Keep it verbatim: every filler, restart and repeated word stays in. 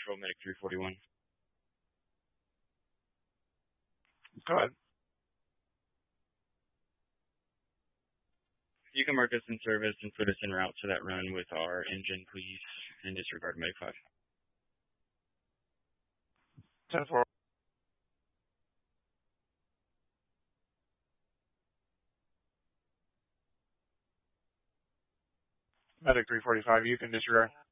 Patrol, Medic three forty-one. Go ahead. You can mark us in service and put us en route to that run with our engine, please, and disregard Medic five. ten four. Medic three forty-five, you can disregard.